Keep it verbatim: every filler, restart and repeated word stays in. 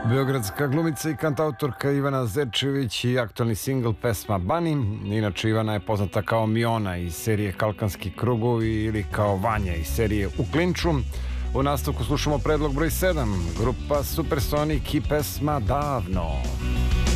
Beogradska glumica i kantautorka Ivana Zečević i aktualni singl pesma Bani. Inače, Ivana je poznata kao Miona iz serije Kalkanski krugovi ili kao Vanja iz serije U klinču. U nastavku slušamo predlog broj sedam, grupa Supersonik i pesma Davno.